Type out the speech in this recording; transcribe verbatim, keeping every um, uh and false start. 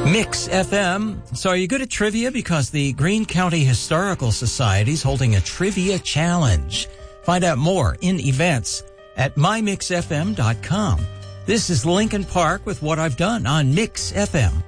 Mix F M. So are you good at trivia? Because the Greene County Historical Society is holding a trivia challenge. Find out more in events at my mix f m dot com. This is Lincoln Park with what I've done on Mix F M.